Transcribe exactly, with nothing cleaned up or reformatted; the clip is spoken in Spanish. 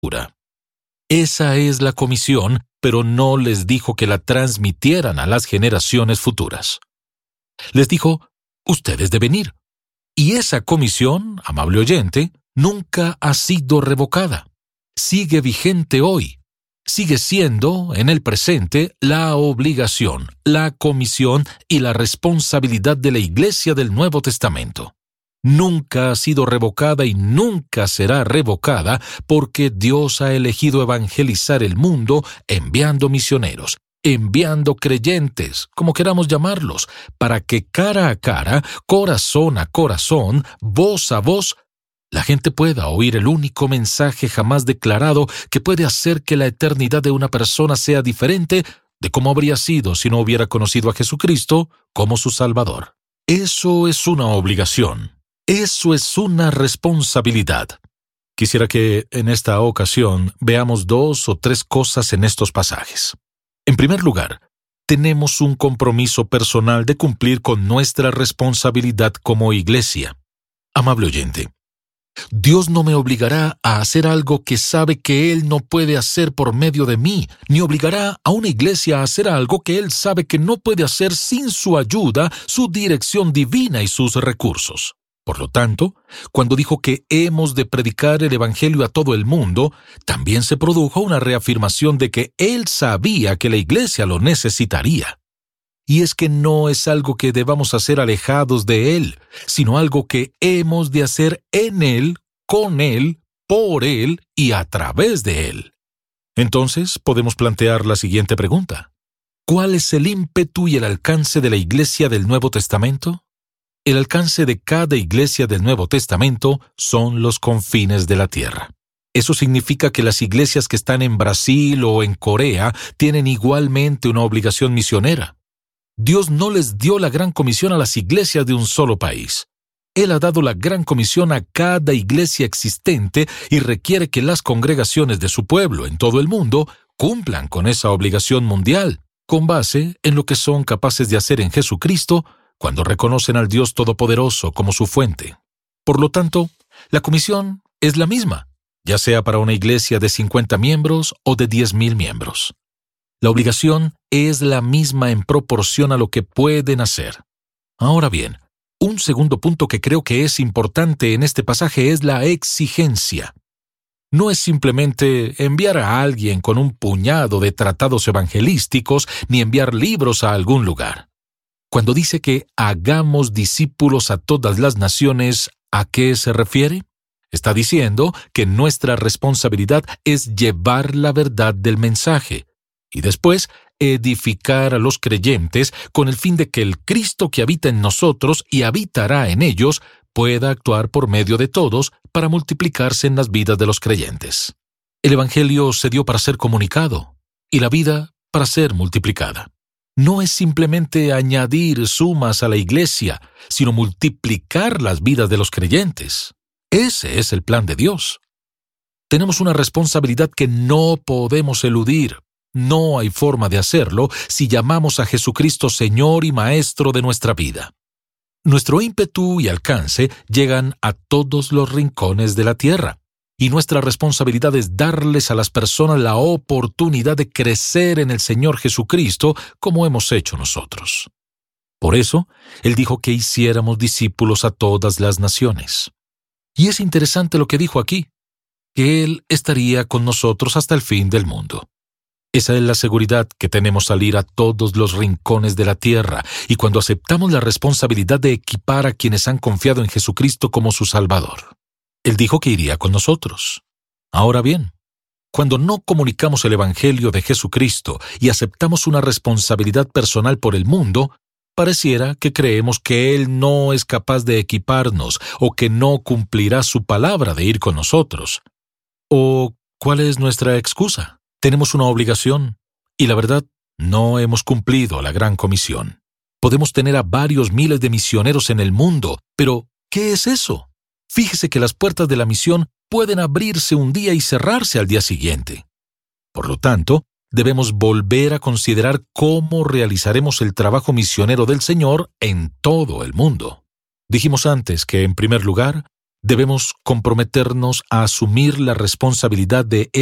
Esa es la comisión, pero no les dijo que la transmitieran a las generaciones futuras. Les dijo, ustedes deben ir. Y esa comisión, amable oyente, nunca ha sido revocada. Sigue vigente hoy. Sigue siendo, en el presente, la obligación, la comisión y la responsabilidad de la Iglesia del Nuevo Testamento. Nunca ha sido revocada y nunca será revocada porque Dios ha elegido evangelizar el mundo enviando misioneros, enviando creyentes, como queramos llamarlos, para que cara a cara, corazón a corazón, voz a voz, la gente pueda oír el único mensaje jamás declarado que puede hacer que la eternidad de una persona sea diferente de cómo habría sido si no hubiera conocido a Jesucristo como su Salvador. Eso es una obligación. Eso es una responsabilidad. Quisiera que en esta ocasión veamos dos o tres cosas en estos pasajes. En primer lugar, tenemos un compromiso personal de cumplir con nuestra responsabilidad como iglesia. Amable oyente, Dios no me obligará a hacer algo que sabe que Él no puede hacer por medio de mí, ni obligará a una iglesia a hacer algo que Él sabe que no puede hacer sin su ayuda, su dirección divina y sus recursos. Por lo tanto, cuando dijo que hemos de predicar el Evangelio a todo el mundo, también se produjo una reafirmación de que Él sabía que la iglesia lo necesitaría. Y es que no es algo que debamos hacer alejados de Él, sino algo que hemos de hacer en Él, con Él, por Él y a través de Él. Entonces, podemos plantear la siguiente pregunta. ¿Cuál es el ímpetu y el alcance de la iglesia del Nuevo Testamento? El alcance de cada iglesia del Nuevo Testamento son los confines de la tierra. Eso significa que las iglesias que están en Brasil o en Corea tienen igualmente una obligación misionera. Dios no les dio la gran comisión a las iglesias de un solo país. Él ha dado la gran comisión a cada iglesia existente y requiere que las congregaciones de su pueblo en todo el mundo cumplan con esa obligación mundial, con base en lo que son capaces de hacer en Jesucristo cuando reconocen al Dios Todopoderoso como su fuente. Por lo tanto, la comisión es la misma, ya sea para una iglesia de cincuenta miembros o de diez mil miembros. La obligación es la misma en proporción a lo que pueden hacer. Ahora bien, un segundo punto que creo que es importante en este pasaje es la exigencia. No es simplemente enviar a alguien con un puñado de tratados evangelísticos ni enviar libros a algún lugar. Cuando dice que hagamos discípulos a todas las naciones, ¿a qué se refiere? Está diciendo que nuestra responsabilidad es llevar la verdad del mensaje y después edificar a los creyentes con el fin de que el Cristo que habita en nosotros y habitará en ellos pueda actuar por medio de todos para multiplicarse en las vidas de los creyentes. El Evangelio se dio para ser comunicado y la vida para ser multiplicada. No es simplemente añadir sumas a la iglesia, sino multiplicar las vidas de los creyentes. Ese es el plan de Dios. Tenemos una responsabilidad que no podemos eludir. No hay forma de hacerlo si llamamos a Jesucristo Señor y Maestro de nuestra vida. Nuestro ímpetu y alcance llegan a todos los rincones de la tierra. Y nuestra responsabilidad es darles a las personas la oportunidad de crecer en el Señor Jesucristo como hemos hecho nosotros. Por eso, Él dijo que hiciéramos discípulos a todas las naciones. Y es interesante lo que dijo aquí, que Él estaría con nosotros hasta el fin del mundo. Esa es la seguridad que tenemos al ir a todos los rincones de la tierra y cuando aceptamos la responsabilidad de equipar a quienes han confiado en Jesucristo como su Salvador. Él dijo que iría con nosotros. Ahora bien, cuando no comunicamos el Evangelio de Jesucristo y aceptamos una responsabilidad personal por el mundo, pareciera que creemos que Él no es capaz de equiparnos o que no cumplirá su palabra de ir con nosotros. ¿O cuál es nuestra excusa? Tenemos una obligación y la verdad, no hemos cumplido la gran comisión. Podemos tener a varios miles de misioneros en el mundo, pero ¿qué es eso? Fíjese que las puertas de la misión pueden abrirse un día y cerrarse al día siguiente. Por lo tanto, debemos volver a considerar cómo realizaremos el trabajo misionero del Señor en todo el mundo. Dijimos antes que, en primer lugar, debemos comprometernos a asumir la responsabilidad de